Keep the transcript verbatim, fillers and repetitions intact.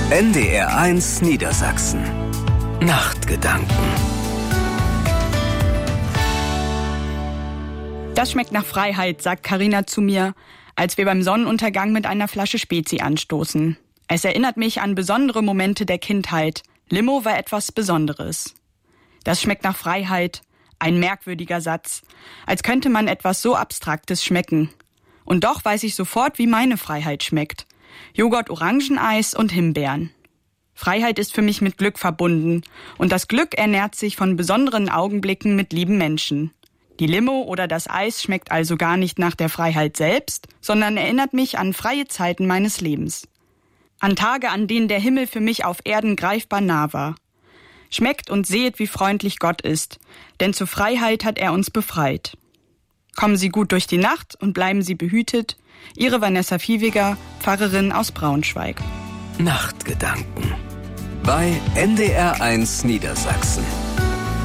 N D R eins Niedersachsen. Nachtgedanken. Das schmeckt nach Freiheit, sagt Carina zu mir, als wir beim Sonnenuntergang mit einer Flasche Spezi anstoßen. Es erinnert mich an besondere Momente der Kindheit. Limo war etwas Besonderes. Das schmeckt nach Freiheit. Ein merkwürdiger Satz. Als könnte man etwas so Abstraktes schmecken. Und doch weiß ich sofort, wie meine Freiheit schmeckt. Joghurt, Orangeneis und Himbeeren. Freiheit ist für mich mit Glück verbunden. Und das Glück ernährt sich von besonderen Augenblicken mit lieben Menschen. Die Limo oder das Eis schmeckt also gar nicht nach der Freiheit selbst, sondern erinnert mich an freie Zeiten meines Lebens. An Tage, an denen der Himmel für mich auf Erden greifbar nah war. Schmeckt und seht, wie freundlich Gott ist, denn zur Freiheit hat er uns befreit. Kommen Sie gut durch die Nacht und bleiben Sie behütet. Ihre Vanessa Viehweger, Pfarrerin aus Braunschweig. Nachtgedanken bei N D R eins Niedersachsen.